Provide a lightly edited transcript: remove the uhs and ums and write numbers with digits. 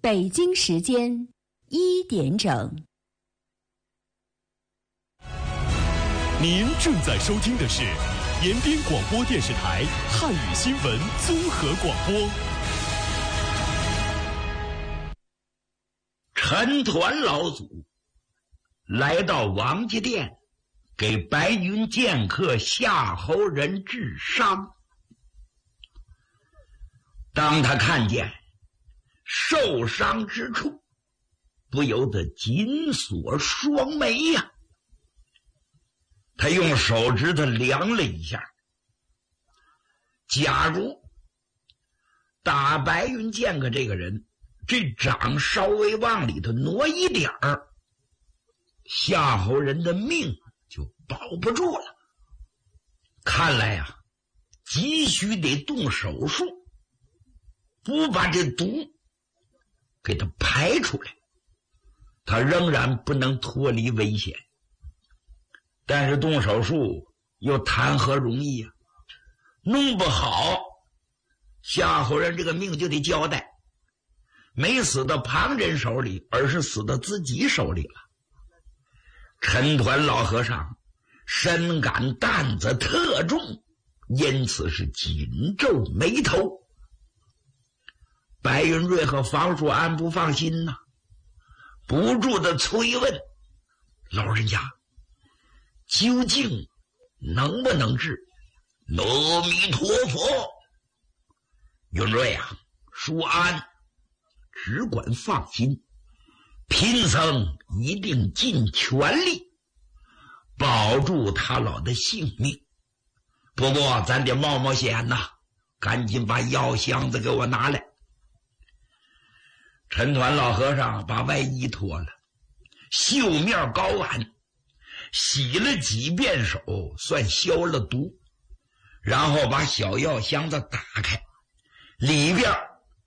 北京时间1点整。 您正在收听的是延边广播电视台汉语新闻综合广播。 陈抟老祖来到王家店，给白云剑客夏侯人治伤。当他看见受伤之处，不由得紧锁双眉呀。他用手指头量了一下，假如打白云剑客这个人这掌稍微往里头挪一点儿，夏侯人的命就保不住了。看来呀，急需得动手术，不把这毒给他排出来，他仍然不能脱离危险。但是动手术又谈何容易啊，弄不好夏侯人这个命就得交代，没死到旁人手里，而是死到自己手里了。陈抟老和尚深感担子特重，因此是紧皱眉头。白云瑞和房叔安不放心呐，不住的催问老人家究竟能不能治？阿弥陀佛。云瑞啊，叔安只管放心，贫僧一定尽全力保住他老的性命。不过咱得冒冒险呐，赶紧把药箱子给我拿来。陈抟老和尚把外衣脱了，袖面高挽，洗了几遍手，算消了毒，然后把小药箱子打开，里边